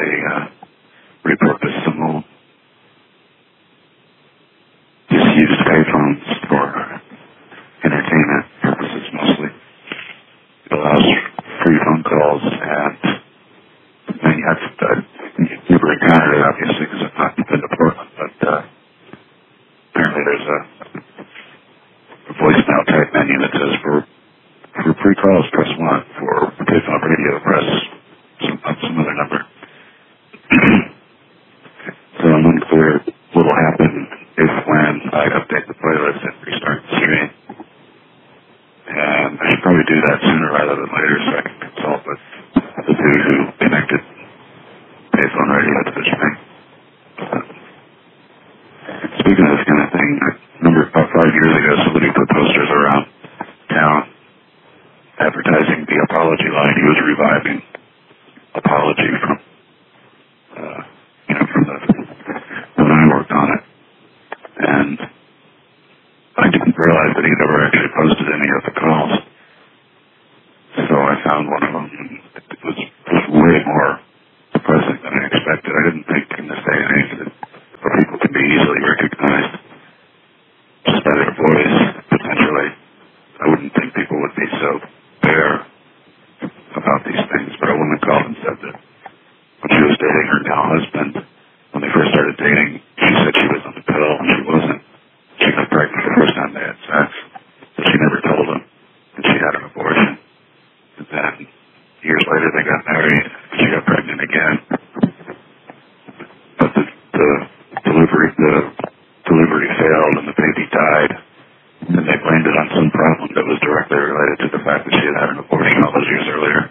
they repurposed some old disused payphones for entertainment purposes mostly. It allows free phone calls, and I've never encountered it, obviously, because I've not been to Portland, but apparently there's a voicemail type menu that says for free calls, press 1. For payphone radio, press some other number. So I'm unclear what will happen if when I update the playlist and restart the stream. And I should probably do that sooner rather than later so I can consult with the dude who connected payphone radio to the stream. Speaking of this kind of thing, I remember about 5 years ago somebody put posters around town advertising the Apology line. He was reviving Apology from when I worked on it. And I didn't realize that he'd ever actually posted any of the calls. So I found one of them, and it was way more depressing than I expected. I didn't think in this day and age that people can be easily recognized just by their voice, potentially. I wouldn't think people would be so bare about these things, but a woman called and said that when she was dating her now husband, when they first started dating, she said she was on the pill, and she wasn't. She got pregnant the first time they had sex, but she never told him that she had an abortion. And then, years later, they got married, and she got pregnant again. But the delivery failed, and the baby died. And they blamed it on some problem that was directly related to the fact that she had had an abortion all those years earlier.